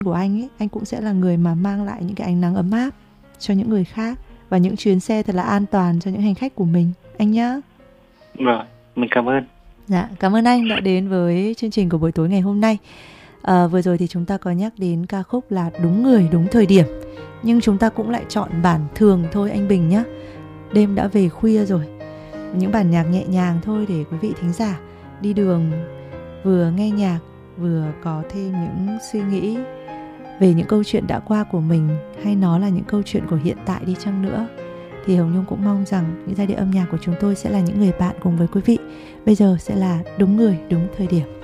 của anh ấy, anh cũng sẽ là người mà mang lại những cái ánh nắng ấm áp cho những người khác và những chuyến xe thật là an toàn cho những hành khách của mình anh nhá. Rồi, mình cảm ơn. Dạ, cảm ơn anh đã đến với chương trình của buổi tối ngày hôm nay. Vừa rồi thì chúng ta có nhắc đến ca khúc là Đúng Người Đúng Thời Điểm, nhưng chúng ta cũng lại chọn bản thường thôi anh Bình nhá. Đêm đã về khuya rồi, những bản nhạc nhẹ nhàng thôi để quý vị thính giả đi đường vừa nghe nhạc vừa có thêm những suy nghĩ về những câu chuyện đã qua của mình, hay nó là những câu chuyện của hiện tại đi chăng nữa, thì Hồng Nhung cũng mong rằng những giai điệu âm nhạc của chúng tôi sẽ là những người bạn cùng với quý vị. Bây giờ sẽ là Đúng Người Đúng Thời Điểm.